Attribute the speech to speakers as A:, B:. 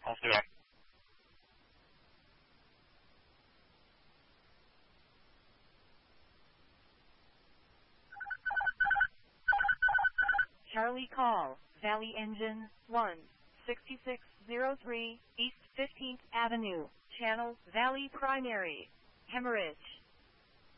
A: I'll stay on.
B: Charlie call, Valley Engine 1, 6603 East 15th Avenue, Channel Valley Primary, Hemorrhage.